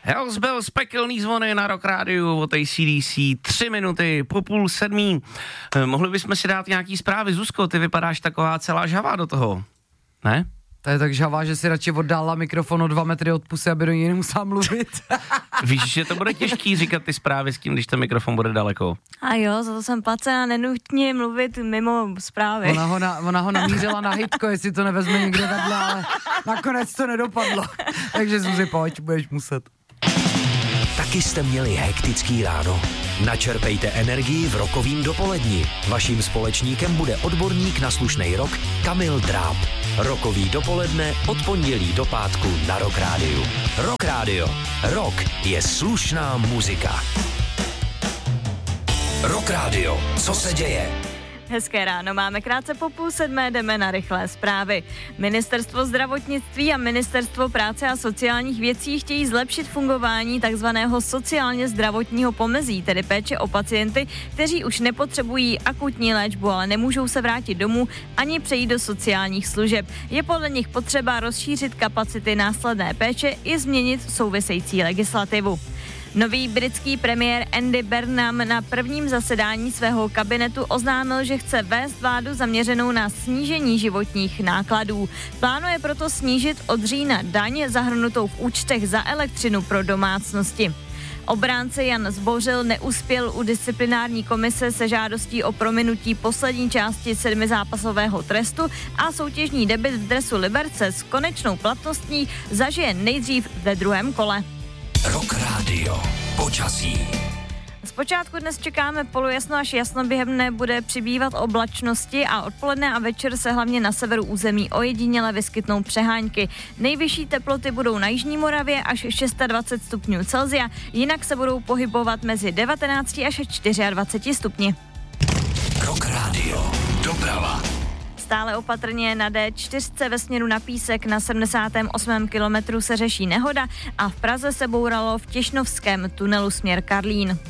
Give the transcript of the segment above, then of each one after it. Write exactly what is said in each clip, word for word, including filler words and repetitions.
Hells Bells, pekelný zvony na Rock Rádiu od A C D C, tři minuty po půl sedmí. Eh, mohli bychom si dát nějaký zprávy, Zuzko, ty vypadáš taková celá žhavá do toho, ne? To je tak žhavá, že si radši oddálila mikrofon o dva metry od pusy, aby do ní nemusela mluvit. Víš, že to bude těžký říkat ty zprávy s tím, když ten mikrofon bude daleko. A jo, za to jsem placena nenutně mluvit mimo zprávy. Ona ho, na, ona ho namířila na hitko, jestli to nevezme někde vedle, ale nakonec to nedopadlo. Takže Zuzi, pojď, budeš muset. Taky jste měli hektický ráno? Načerpejte energii v rokovým dopoledni. Vaším společníkem bude odborník na slušnej rock Kamil Dráb. Rokový dopoledne od pondělí do pátku na Rock Rádiu. Rock Rádio. Rock je slušná muzika. Rock Rádio. Co se děje? Hezké ráno, máme krátce po půl sedmé, jdeme na rychlé zprávy. Ministerstvo zdravotnictví a Ministerstvo práce a sociálních věcí chtějí zlepšit fungování takzvaného sociálně zdravotního pomezí, tedy péče o pacienty, kteří už nepotřebují akutní léčbu, ale nemůžou se vrátit domů ani přejít do sociálních služeb. Je podle nich potřeba rozšířit kapacity následné péče i změnit související legislativu. Nový britský premiér Andy Burnham na prvním zasedání svého kabinetu oznámil, že chce vést vládu zaměřenou na snížení životních nákladů. Plánuje proto snížit od října daň zahrnutou v účtech za elektřinu pro domácnosti. Obránce Jan Zbořil neuspěl u disciplinární komise se žádostí o prominutí poslední části sedmizápasového trestu a soutěžní debut v dresu Liberce s konečnou platností zažije nejdřív ve druhém kole. Rock Rádio. Počasí. Zpočátku dnes čekáme polojasno až jasno, během dne bude přibývat oblačnosti a odpoledne a večer se hlavně na severu území ojediněle vyskytnou přehánky. Nejvyšší teploty budou na jižní Moravě až dvacet šest stupňů Celsia, jinak se budou pohybovat mezi devatenáct až dvacet čtyři stupni. Rock Rádio. Doprava. Stále opatrně na D čtyři ve směru na Písek na sedmdesátém osmém kilometru se řeší nehoda a v Praze se bouralo v Těšnovském tunelu směr Karlín.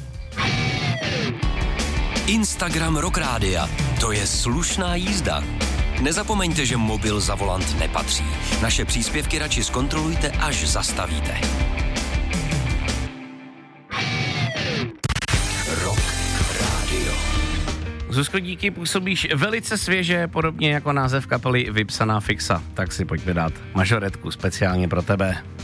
Instagram Rock Rádia. To je slušná jízda. Nezapomeňte, že mobil za volant nepatří. Naše příspěvky radši zkontrolujte, až zastavíte. Rock Rádio. Zuzko, díky, působíš velice svěže, podobně jako název kapely Vypsaná fixa. Tak si pojďme dát mažoretku speciálně pro tebe.